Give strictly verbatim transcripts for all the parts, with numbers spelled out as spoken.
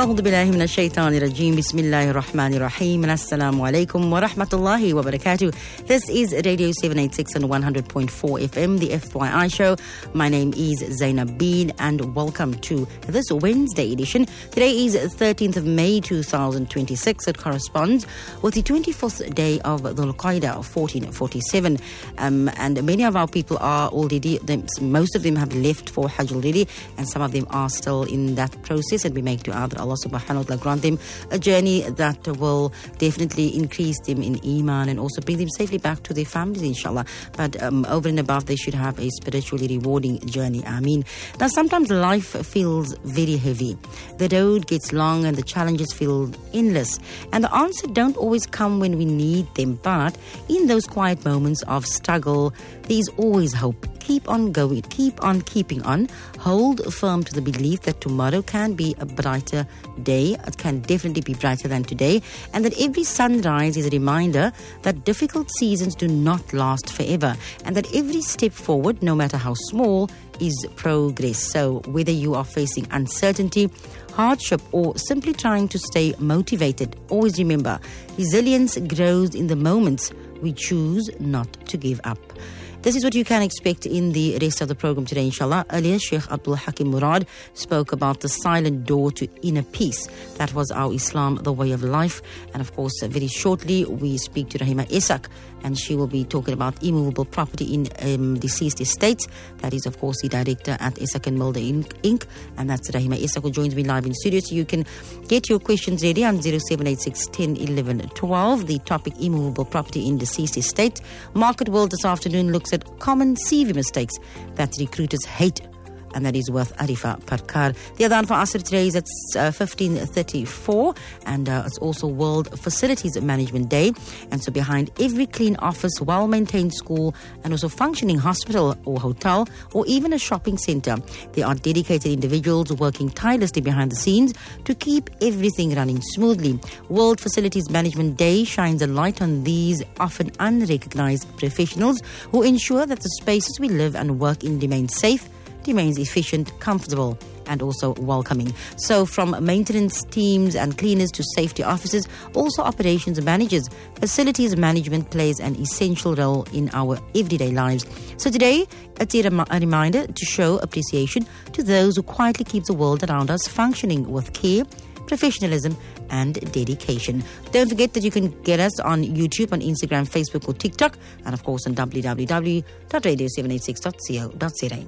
أعوذ بالله من الشيطان الرجيم. بسم الله الرحمن الرحيم. Assalamu alaikum wa rahmatullahi wa barakatuh. This is Radio seven eighty-six and one hundred point four F M, the F Y I show. My name is Zainab Been and welcome to this Wednesday edition. Today is thirteenth of May two thousand twenty-six. It corresponds with the twenty-fourth day of Dhul Qaeda fourteen forty-seven. Um, and many of our people are already, them, most of them have left for Hajj already, and some of them are still in that process, and we make dua that Allah subhanahu wa ta'ala grant them a journey that will definitely increase them in iman and also bring them safely back to their families, inshallah. But um, over and above, they should have a spiritually rewarding journey. Ameen. Now, sometimes life feels very heavy. The road gets long and the challenges feel endless. And the answers don't always come when we need them. But in those quiet moments of struggle, there is always hope. Keep on going, keep on keeping on. Hold firm to the belief that tomorrow can be a brighter day. It can definitely be brighter than today. And that every sunrise is a reminder that difficult seasons do not last forever. And that every step forward, no matter how small, is progress. So whether you are facing uncertainty, hardship, or simply trying to stay motivated, always remember, resilience grows in the moments we choose not to give up. This is what you can expect in the rest of the program today, inshallah. Earlier, Sheikh Abdul Hakim Murad spoke about the silent door to inner peace. That was our Islam, the way of life. And of course, very shortly, we speak to Rahima Esak, and she will be talking about immovable property in um, deceased estates. That is, of course, the director at Esak and Mulder Incorporated. And that's Rahima Esak, who joins me live in studio. So you can get your questions ready on zero seven eight six, one zero, one one, one two. The topic, immovable property in deceased estates. Market World this afternoon looks at common C V mistakes that recruiters hate, and that is with Arifa Parkar. The Adhan for Asr today is at uh, fifteen thirty-four, and uh, it's also World Facilities Management Day. And so behind every clean office, well-maintained school, and also functioning hospital or hotel, or even a shopping centre, there are dedicated individuals working tirelessly behind the scenes to keep everything running smoothly. World Facilities Management Day shines a light on these often unrecognised professionals who ensure that the spaces we live and work in remain safe, remains efficient, comfortable, and also welcoming. So from maintenance teams and cleaners to safety officers, also operations managers, facilities management plays an essential role in our everyday lives. So today, it's a, rem- a reminder to show appreciation to those who quietly keep the world around us functioning with care, professionalism, and dedication. Don't forget that you can get us on YouTube, on Instagram, Facebook, or TikTok, and of course on w w w dot radio seven eighty-six dot co dot z a.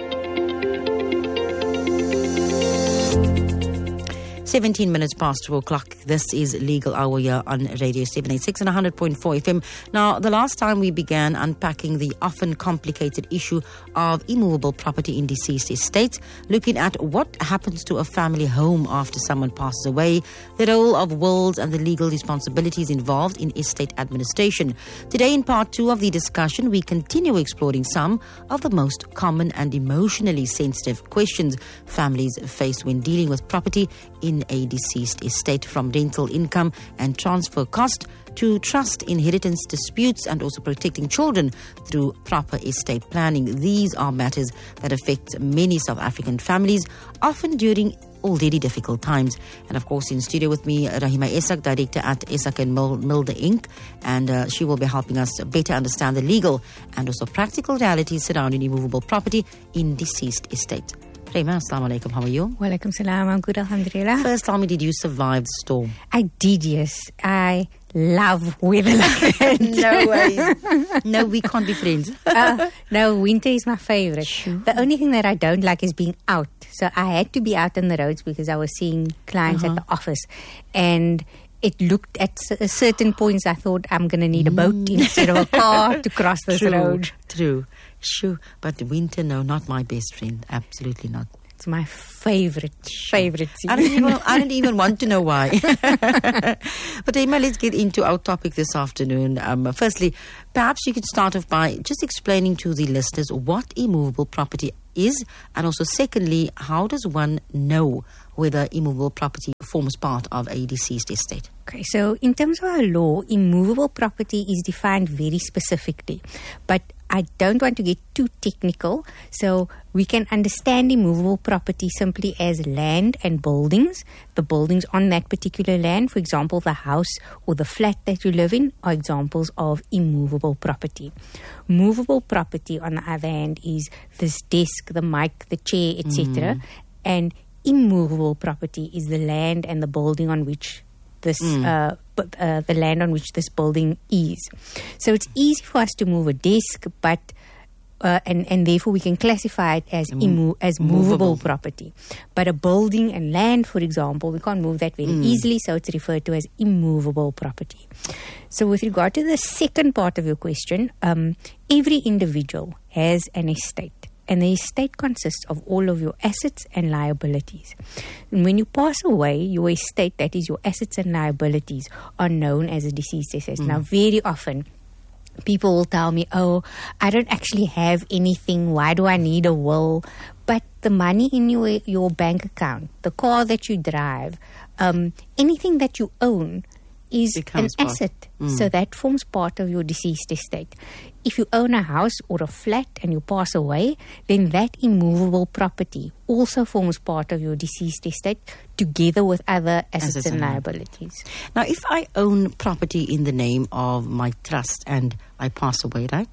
seventeen minutes past two o'clock. This is Legal Hour here on Radio seven eighty-six and one hundred point four F M. Now, the last time we began unpacking the often complicated issue of immovable property in deceased estates, looking at what happens to a family home after someone passes away, the role of wills and the legal responsibilities involved in estate administration. Today, in part two of the discussion, we continue exploring some of the most common and emotionally sensitive questions families face when dealing with property in a deceased estate, from rental income and transfer cost to trust, inheritance disputes, and also protecting children through proper estate planning. These are matters that affect many South African families, often during already difficult times. And of course, in studio with me, Rahima Esak, director at Esak and Mulder Incorporated, and uh, she will be helping us better understand the legal and also practical realities surrounding immovable property in deceased estates. Rahima, assalamu alaikum. How are you? Wa alaikum salam. I'm good, alhamdulillah. First, tell me, did you survive the storm? I did, yes. I love weather like that. No way. No, we can't be friends. uh, no, winter is my favorite. Sure. The only thing that I don't like is being out. So I had to be out on the roads because I was seeing clients uh-huh. at the office. And it looked at certain points, I thought I'm going to need a boat mm. instead of a car to cross this true, road. True, sure. But winter, no, not my best friend. Absolutely not. It's my favorite, favorite season. I don't even, I don't even want to know why. But Emma, let's get into our topic this afternoon. Um, firstly, perhaps you could start off by just explaining to the listeners what immovable property is, and also secondly, how does one know whether immovable property forms part of a deceased estate? Okay, so in terms of our law, immovable property is defined very specifically, but I don't want to get too technical, so we can understand immovable property simply as land and buildings. The buildings on that particular land, for example, the house or the flat that you live in, are examples of immovable property. Movable property, on the other hand, is this desk, the mic, the chair, et cetera. Mm. And immovable property is the land and the building on which this mm. uh, uh, the land on which this building is. So it's easy for us to move a desk, but uh, and and therefore we can classify it as immo- as movable, movable property. But a building and land, for example, we can't move that very mm. easily, so it's referred to as immovable property. So with regard to the second part of your question, um, every individual has an estate. And the estate consists of all of your assets and liabilities. And when you pass away, your estate, that is your assets and liabilities, are known as a deceased estate. Mm. Now, very often, people will tell me, oh, I don't actually have anything. Why do I need a will? But the money in your, your bank account, the car that you drive, um, anything that you own is Becomes an part. asset. Mm. So that forms part of your deceased estate. If you own a house or a flat and you pass away, then that immovable property also forms part of your deceased estate together with other assets, assets and liabilities. Now, if I own property in the name of my trust and I pass away, right?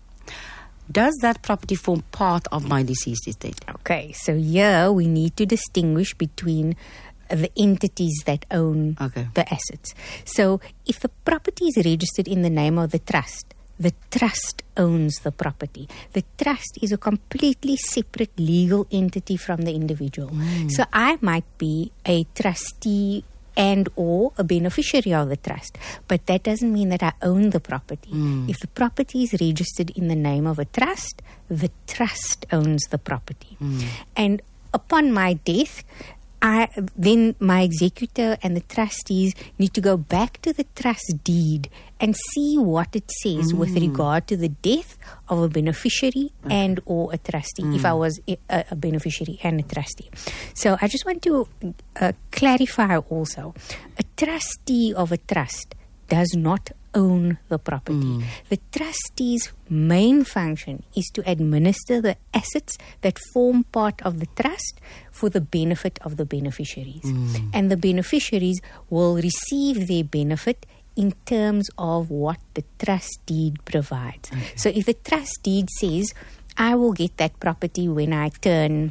Does that property form part of my deceased estate? Okay, so here we need to distinguish between the entities that own okay. the assets. So if the property is registered in the name of the trust, the trust owns the property. The trust is a completely separate legal entity from the individual. Mm. So I might be a trustee and or a beneficiary of the trust, but that doesn't mean that I own the property. Mm. If the property is registered in the name of a trust, the trust owns the property. Mm. And upon my death, I, then my executor and the trustees need to go back to the trust deed and see what it says mm. with regard to the death of a beneficiary okay. and or a trustee, mm. if I was a, a beneficiary and a trustee. So I just want to uh, clarify also, a trustee of a trust does not own the property. Mm. The trustee's main function is to administer the assets that form part of the trust for the benefit of the beneficiaries. Mm. And the beneficiaries will receive their benefit in terms of what the trust deed provides. Okay. So if the trust deed says, I will get that property when I turn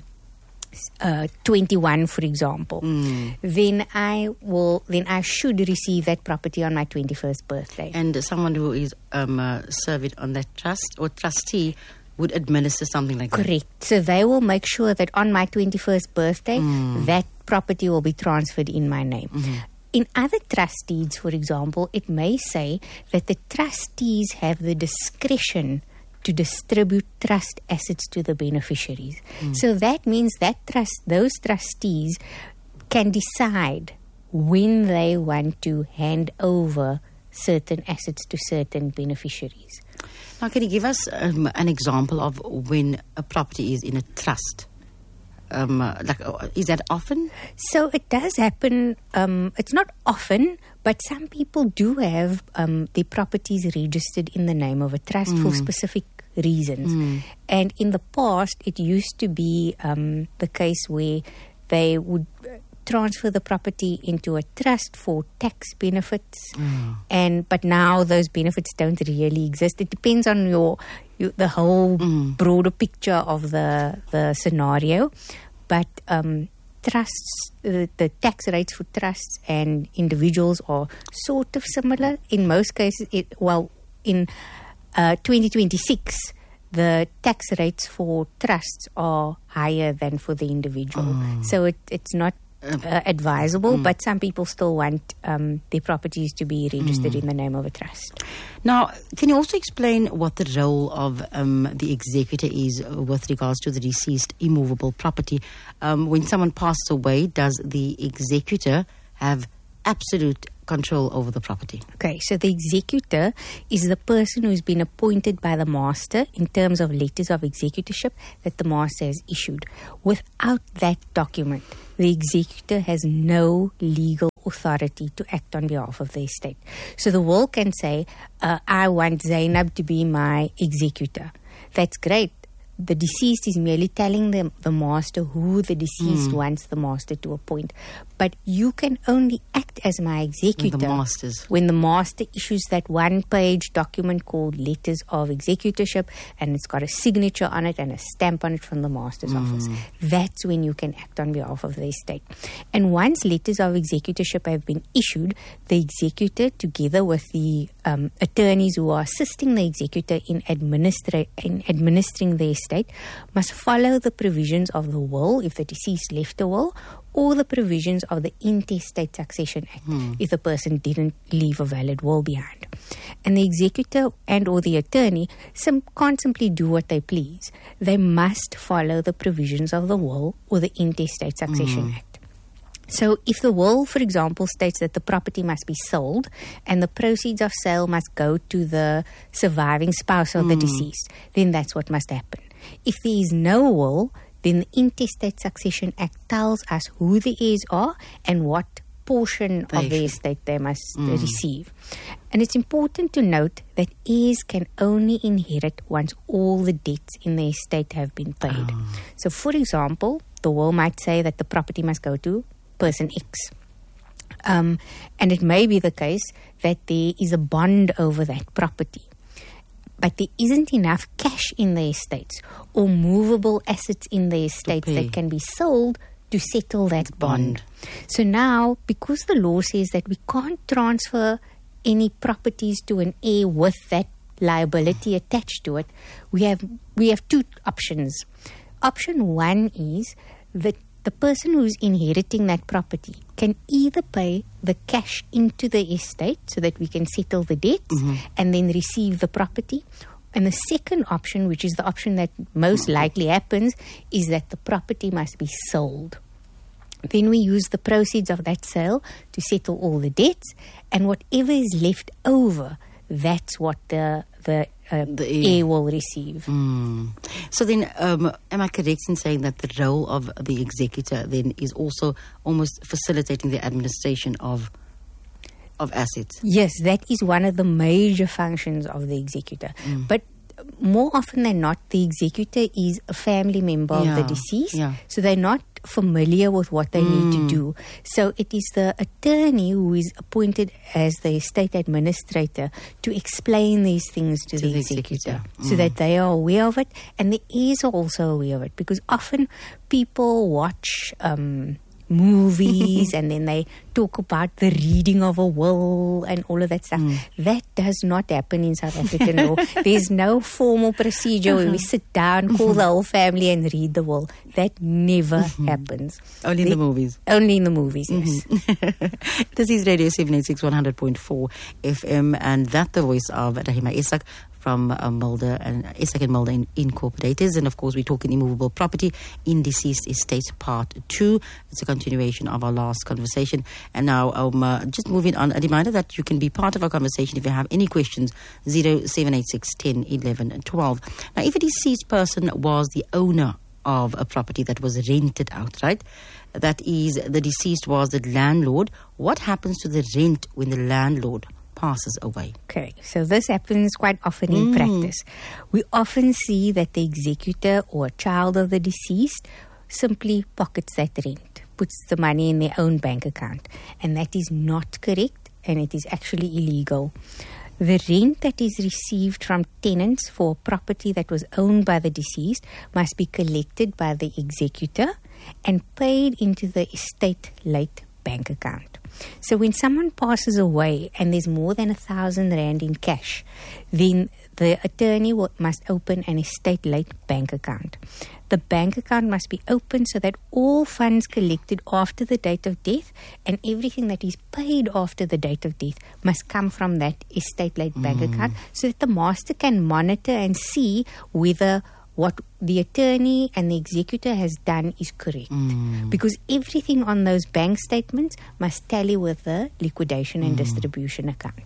Uh, twenty-one, for example, mm. then I will, then I should receive that property on my twenty-first birthday. And someone who is um, uh, served on that trust or trustee would administer something like Correct. that. Correct. So they will make sure that on my twenty-first birthday, mm. that property will be transferred in my name. Mm-hmm. In other trust deeds, for example, it may say that the trustees have the discretion to distribute trust assets to the beneficiaries. Mm. So that means that trust, those trustees can decide when they want to hand over certain assets to certain beneficiaries. Now, can you give us um, an example of when a property is in a trust? Um, uh, like, uh, is that often? So it does happen. Um, it's not often, but some people do have um, their properties registered in the name of a trust mm. for specific reasons. Mm. And in the past, it used to be um, the case where they would transfer the property into a trust for tax benefits. Mm. And but now those benefits don't really exist. It depends on your, your the whole mm. broader picture of the the scenario. But um, trusts, uh, the tax rates for trusts and individuals are sort of similar. In most cases, it, well, in Uh, twenty twenty-six, the tax rates for trusts are higher than for the individual. Oh. So it, it's not uh, advisable, mm. but some people still want um, their properties to be registered mm. in the name of a trust. Now, can you also explain what the role of um, the executor is with regards to the deceased immovable property? Um, when someone passes away, does the executor have absolute control over the property? Okay, so the executor is the person who's been appointed by the master in terms of letters of executorship that the master has issued. Without that document, the executor has no legal authority to act on behalf of the estate. So the will can say, uh, I want Zainab to be my executor. that's great. The deceased is merely telling the, the master who the deceased mm. wants the master to appoint. But you can only act as my executor when the, masters. when the master issues that one-page document called Letters of Executorship, and it's got a signature on it and a stamp on it from the master's mm. office. That's when you can act on behalf of the estate. And once Letters of Executorship have been issued, the executor, together with the um, attorneys who are assisting the executor in, administra- in administering the estate, State must follow the provisions of the will if the deceased left a will, or the provisions of the Intestate Succession Act hmm. if the person didn't leave a valid will behind. And the executor and or the attorney sim- can't simply do what they please. They must follow the provisions of the will or the Intestate Succession hmm. Act. So if the will, for example, states that the property must be sold and the proceeds of sale must go to the surviving spouse of mm. the deceased, then that's what must happen. If there is no will, then the Intestate Succession Act tells us who the heirs are and what portion they of the estate they must mm. receive. And it's important to note that heirs can only inherit once all the debts in the estate have been paid. Oh. So, for example, the will might say that the property must go to person X. Um, and it may be the case that there is a bond over that property, but there isn't enough cash in the estates or movable assets in the estates that can be sold to settle that bond. bond. So now, because the law says that we can't transfer any properties to an heir with that liability attached to it, we have we have two options. Option one is that the person who's inheriting that property can either pay the cash into the estate so that we can settle the debts mm-hmm. and then receive the property. And the second option, which is the option that most likely happens, is that the property must be sold. Then we use the proceeds of that sale to settle all the debts, and whatever is left over, that's what the the, uh, the heir will receive. Mm. So then, um, am I correct in saying that the role of the executor then is also almost facilitating the administration of of assets? Yes, that is one of the major functions of the executor. Mm. But more often than not, the executor is a family member yeah. of the deceased, yeah. so they're not familiar with what they mm. need to do. So it is the attorney who is appointed as the estate administrator to explain these things to, to the, the executor, executor. Mm. so that they are aware of it, and the heirs are also aware of it, because often people watch um, movies and then they talk about the reading of a will and all of that stuff. Mm. That does not happen in South African law. There's no formal procedure uh-huh. where we sit down, call the whole family and read the will. That never mm-hmm. happens. Only in the, the movies. Only in the movies, yes. Mm-hmm. This is Radio seven eighty-six one hundred point four F M, and that the voice of Rahima Isak from uh, Mulder and Isak and Mulder in, Incorporators. And of course, we're talking immovable property in deceased estates part two. It's a continuation of our last conversation. And now, um, uh, just moving on, a reminder that you can be part of our conversation if you have any questions, zero seven eight six, one zero, eleven, and twelve. Now, if a deceased person was the owner of a property that was rented out, right? That is, the deceased was the landlord. What happens to the rent when the landlord passes away? Okay, so this happens quite often in mm. practice. We often see that the executor or a child of the deceased simply pockets that rent, puts the money in their own bank account, and that is not correct, and it is actually illegal. The rent that is received from tenants for a property that was owned by the deceased must be collected by the executor and paid into the estate late bank account. So when someone passes away and there's more than a thousand rand in cash, then the attorney will, must open an estate late bank account. The bank account must be open so that all funds collected after the date of death and everything that is paid after the date of death must come from that estate late mm. bank account, so that the master can monitor and see whether what the attorney and the executor has done is correct. Mm. Because everything on those bank statements must tally with the liquidation and mm. distribution account.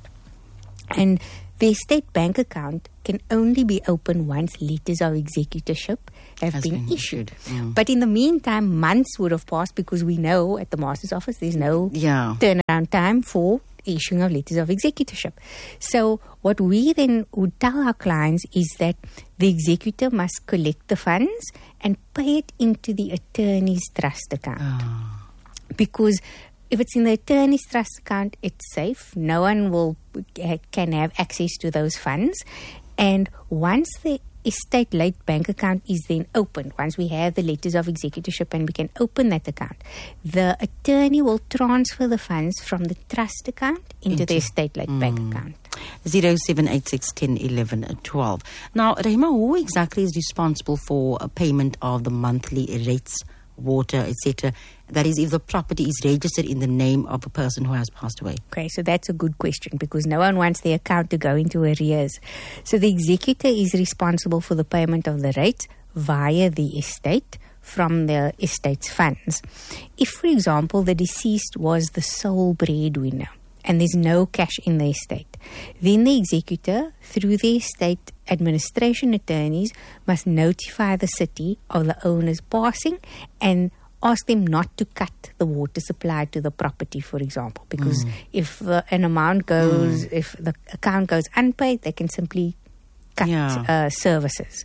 And the estate bank account can only be opened once letters of executorship have Has been, been issued. issued. Mm. But in the meantime, months would have passed, because we know at the master's office there's no yeah. turnaround time for issuing of letters of executorship. So what we then would tell our clients is that the executor must collect the funds and pay it into the attorney's trust account. Oh. Because if it's in the attorney's trust account, it's safe. No one will can have access to those funds. And once the estate late bank account is then opened, once we have the letters of executorship and we can open that account, the attorney will transfer the funds from the trust account into, into the estate late mm. bank account. zero seven eight six ten eleven twelve. Now, Rahima, who exactly is responsible for a payment of the monthly rates, water, et cetera? That is, if the property is registered in the name of a person who has passed away. Okay, so that's a good question because no one wants their account to go into arrears. So the executor is responsible for the payment of the rates via the estate from the estate's funds. If, for example, the deceased was the sole breadwinner and there's no cash in the estate, then the executor, through the estate administration attorneys, must notify the city of the owner's passing and ask them not to cut the water supply to the property, for example, because mm. if uh, an amount goes, mm. if the account goes unpaid, they can simply cut yeah. uh, services.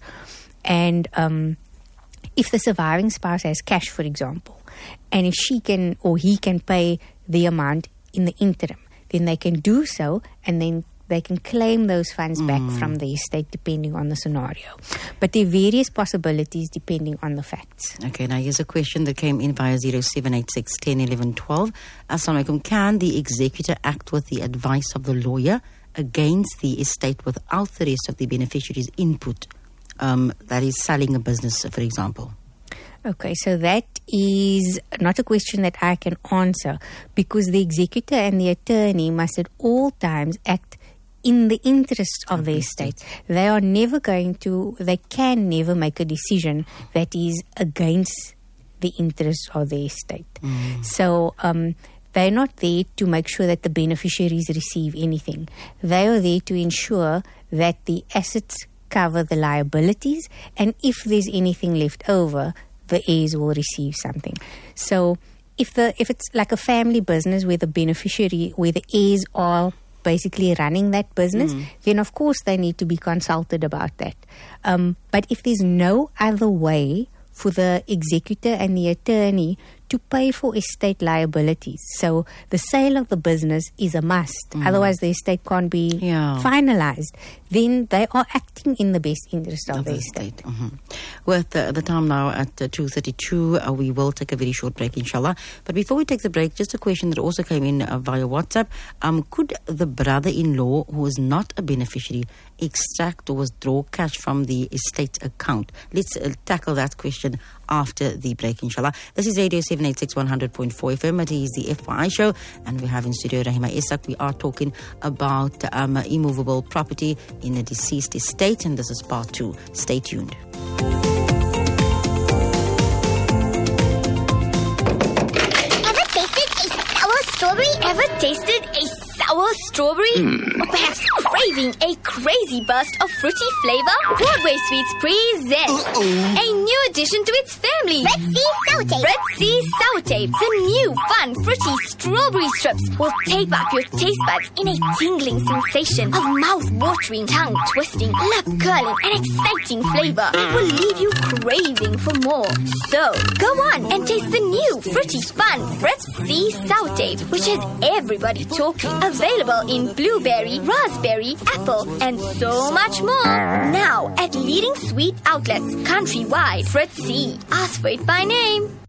And um, if the surviving spouse has cash, for example, and if she can or he can pay the amount in the interim, then they can do so, and then they can claim those funds mm. back from the estate depending on the scenario. But there are various possibilities depending on the facts. Okay, now here's a question that came in via zero seven eight six ten eleven twelve. Assalamu alaikum. Can the executor act with the advice of the lawyer against the estate without the rest of the beneficiary's input? Um, that is selling a business, for example. Okay, so that is not a question that I can answer because the executor and the attorney must at all times act in the interests of the estate. They are never going to, they can never make a decision that is against the interests of the estate. Mm. So um, they're not there to make sure that the beneficiaries receive anything. They are there to ensure that the assets cover the liabilities, and if there's anything left over, the heirs will receive something. So if the if it's like a family business where the beneficiary, where the heirs are basically running that business, mm. then of course they need to be consulted about that. Um, but if there's no other way for the executor and the attorney to pay for estate liabilities, so the sale of the business is a must, mm. otherwise the estate can't be yeah. finalized, then they are acting in the best interest of, of the estate. estate. Mm-hmm. With uh, the time now at uh, two thirty-two, uh, we will take a very short break, inshallah. But before we take the break, just a question that also came in uh, via WhatsApp. Um, could the brother-in-law, who is not a beneficiary, extract or withdraw cash from the estate account? Let's uh, tackle that question after the break, inshallah. This is Radio seven eight six one hundred point four F M. It is the F Y I show, and we have in studio Rahima Ishaq. We are talking about um, immovable property in a deceased estate, and this is part two. Stay tuned. Ever tasted a sour strawberry? Ever tasted a sour strawberry? Mm. Or perhaps craving a crazy burst of fruity flavor? Broadway Sweets presents Uh-oh. a new addition to its family. Red Sea Sour Tape. Red Sea Sour Tape. The new fun fruity strawberry strips will tape up your taste buds in a tingling sensation of mouth-watering, tongue-twisting, lip-curling and exciting flavor. It will leave you craving for more. So, go on and taste the new fruity fun Red Sea Sour Tape, which has everybody talking. Available in blueberry, raspberry, apple, and so much more. Now at leading sweet outlets countrywide. Fritz C. Ask for it by name.